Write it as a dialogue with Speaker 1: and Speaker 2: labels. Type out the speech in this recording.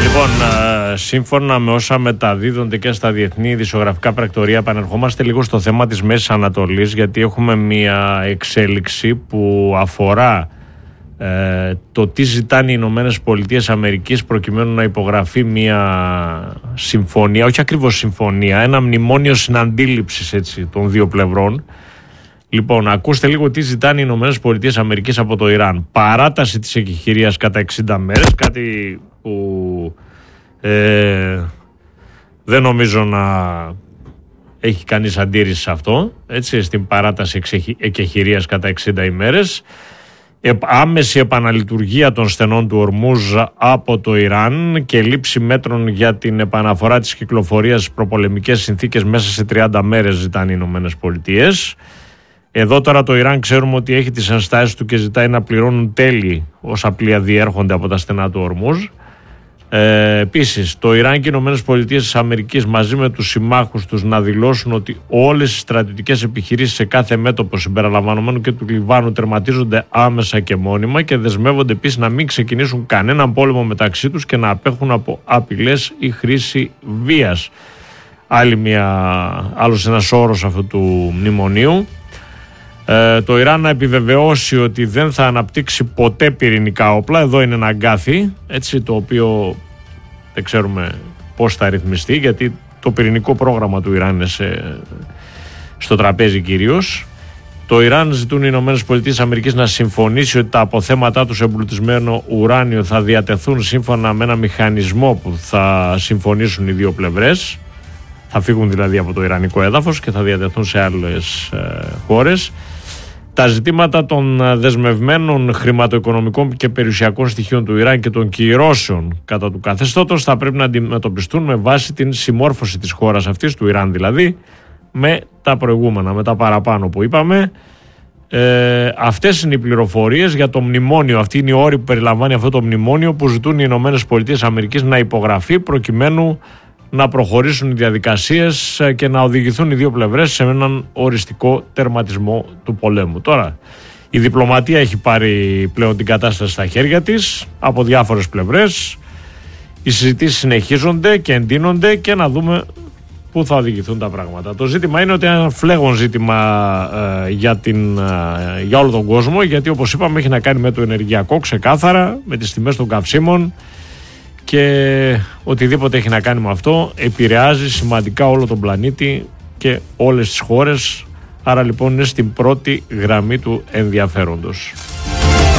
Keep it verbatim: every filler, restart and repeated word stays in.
Speaker 1: Λοιπόν, σύμφωνα με όσα μεταδίδονται και στα διεθνή ειδησιογραφικά πρακτορία, επανερχόμαστε λίγο στο θέμα της Μέσης Ανατολής, γιατί έχουμε μια εξέλιξη που αφορά ε, το τι ζητάνε οι Ηνωμένες Πολιτείες Αμερικής προκειμένου να υπογραφεί μια συμφωνία, όχι ακριβώς συμφωνία, ένα μνημόνιο συναντήληψης έτσι, των δύο πλευρών. Λοιπόν, ακούστε λίγο τι ζητάνε οι Ηνωμένες Πολιτείες Αμερικής από το Ιράν. Παράταση της εκεχηρίας κατά εξήντα μέρες, κάτι που ε, δεν νομίζω να έχει κανείς αντίρρηση σε αυτό, έτσι, στην παράταση εκεχηρίας κατά εξήντα ημέρες. Ε, άμεση επαναλειτουργία των στενών του Ορμούζ από το Ιράν και λήψη μέτρων για την επαναφορά της κυκλοφορίας στις προπολεμικές συνθήκες μέσα σε τριάντα μέρες ζητάνε οι Ηνωμένες Πολιτείες. Εδώ τώρα το Ιράν ξέρουμε ότι έχει τις ενστάσεις του και ζητάει να πληρώνουν τέλη όσα πλοία διέρχονται από τα στενά του Ορμούζ. Ε, επίσης, το Ιράν και οι Ηνωμένες Πολιτείες της Αμερικής μαζί με τους συμμάχους τους να δηλώσουν ότι όλες οι στρατιωτικές επιχειρήσεις σε κάθε μέτωπο συμπεριλαμβανομένου και του Λιβάνου τερματίζονται άμεσα και μόνιμα και δεσμεύονται επίσης να μην ξεκινήσουν κανέναν πόλεμο μεταξύ τους και να απέχουν από απειλές ή χρήση βίας. Άλλη μια, άλλος ένας όρος αυτού του μνημονίου. Ε, το Ιράν να επιβεβαιώσει ότι δεν θα αναπτύξει ποτέ πυρηνικά όπλα. Εδώ είναι ένα αγκάθι, έτσι, το οποίο δεν ξέρουμε πώς θα ρυθμιστεί, γιατί το πυρηνικό πρόγραμμα του Ιράν είναι σε, στο τραπέζι κυρίως. Το Ιράν ζητούν οι Ηνωμένες Πολιτείες Αμερικής να συμφωνήσει ότι τα αποθέματά του σε εμπλουτισμένο ουράνιο θα διατεθούν σύμφωνα με ένα μηχανισμό που θα συμφωνήσουν οι δύο πλευρές. Θα φύγουν δηλαδή από το ιρανικό έδαφος και θα διατεθούν σε άλλες ε, χώρες. Τα ζητήματα των δεσμευμένων χρηματοοικονομικών και περιουσιακών στοιχείων του Ιράν και των κυρώσεων κατά του καθεστώτος θα πρέπει να αντιμετωπιστούν με βάση την συμμόρφωση της χώρας αυτής, του Ιράν δηλαδή, με τα προηγούμενα, με τα παραπάνω που είπαμε. Ε, αυτές είναι οι πληροφορίες για το μνημόνιο. Αυτή είναι η όρη που περιλαμβάνει αυτό το μνημόνιο που ζητούν οι Ηνωμένες Πολιτείες Αμερικής να υπογραφεί προκειμένου να προχωρήσουν οι διαδικασίες και να οδηγηθούν οι δύο πλευρές σε έναν οριστικό τερματισμό του πολέμου. Τώρα, η διπλωματία έχει πάρει πλέον την κατάσταση στα χέρια της από διάφορες πλευρές. Οι συζητήσεις συνεχίζονται και εντείνονται και να δούμε πού θα οδηγηθούν τα πράγματα. Το ζήτημα είναι ότι είναι ένα φλέγον ζήτημα ε, για, την, ε, για όλο τον κόσμο, γιατί όπως είπαμε έχει να κάνει με το ενεργειακό ξεκάθαρα, με τις τιμές των καυσίμων, και οτιδήποτε έχει να κάνει με αυτό επηρεάζει σημαντικά όλο τον πλανήτη και όλες τις χώρες. Άρα λοιπόν είναι στην πρώτη γραμμή του ενδιαφέροντος.